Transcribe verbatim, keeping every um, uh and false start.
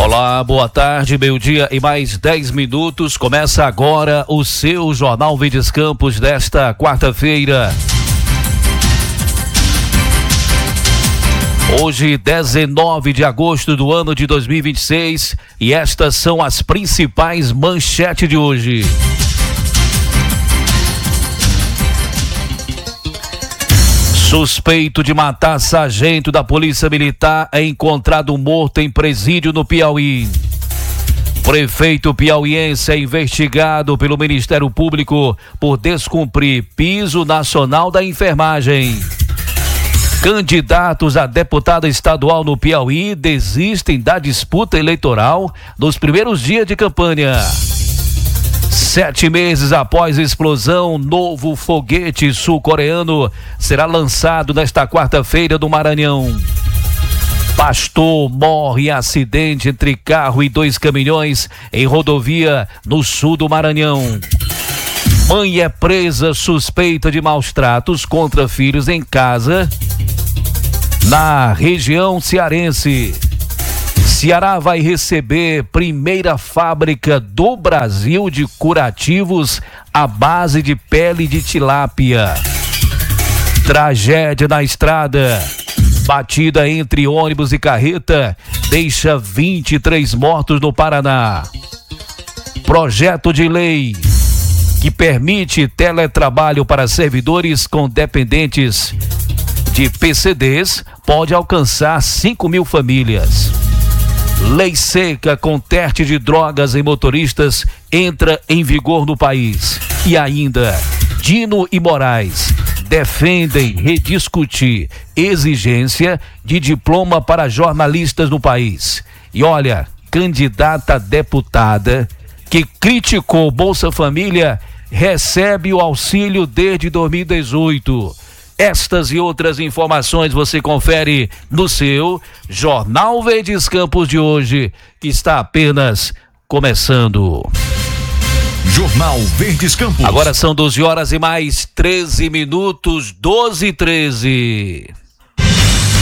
Olá, boa tarde, meio-dia e mais dez minutos. Começa agora o seu Jornal Verdes Campos desta quarta-feira. Hoje, dezenove de agosto do ano de dois mil e vinte e seis, e estas são as principais manchetes de hoje. Suspeito de matar sargento da Polícia Militar é encontrado morto em presídio no Piauí. Prefeito piauiense é investigado pelo Ministério Público por descumprir piso nacional da enfermagem. Candidatos a deputada estadual no Piauí desistem da disputa eleitoral nos primeiros dias de campanha. Sete meses após a explosão, novo foguete sul-coreano será lançado nesta quarta-feira no Maranhão. Pastor morre em acidente entre carro e dois caminhões em rodovia no sul do Maranhão. Mãe é presa suspeita de maus tratos contra filhos em casa na região cearense. Ceará vai receber primeira fábrica do Brasil de curativos à base de pele de tilápia. Tragédia na estrada. Batida entre ônibus e carreta deixa vinte e três mortos no Paraná. Projeto de lei que permite teletrabalho para servidores com dependentes de P C Ds pode alcançar cinco mil famílias. Lei seca com teste de drogas em motoristas entra em vigor no país. E ainda, Dino e Moraes defendem rediscutir exigência de diploma para jornalistas no país. E olha, candidata a deputada que criticou Bolsa Família recebe o auxílio desde dois mil e dezoito. Estas e outras informações você confere no seu Jornal Verdes Campos de hoje, que está apenas começando. Jornal Verdes Campos. Agora são doze horas e mais treze minutos, doze e treze.